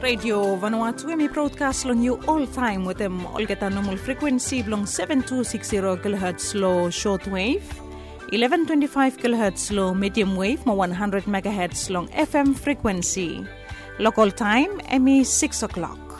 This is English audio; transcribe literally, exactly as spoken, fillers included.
Radio Vanuatu mi broadcast long you all time with them olgeta normal frequency long seven two six zero kilohertz low shortwave, eleven twenty-five kilohertz low medium wave mo one hundred megahertz long F M frequency. Local time emi six o'clock.